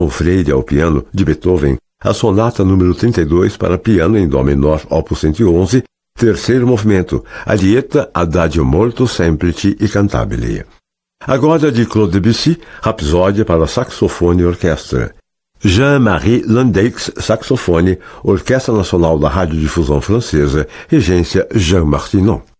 O Freire ao piano, de Beethoven, a sonata número 32 para piano em dó menor, opus 111, terceiro movimento, Arietta Adagio molto semplice e cantabile. Agora de Claude Debussy, Rapsódia para saxofone e orquestra. Jean-Marie Landeix, saxofone, Orquestra Nacional da Radiodifusão Francesa, regência Jean Martinon.